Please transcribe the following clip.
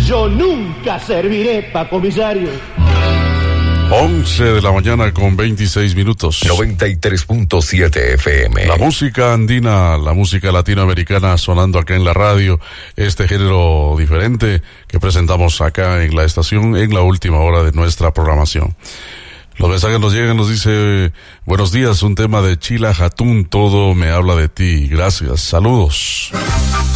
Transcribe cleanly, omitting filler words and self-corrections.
Yo nunca serviré para comisario. 11 de la mañana con 26 minutos. 93.7 FM. La música andina, la música latinoamericana sonando acá en la radio. Este género diferente que presentamos acá en la estación en la última hora de nuestra programación. Los mensajes nos llegan, nos dice: buenos días, un tema de Chila Jatún, todo me habla de ti. Gracias, saludos.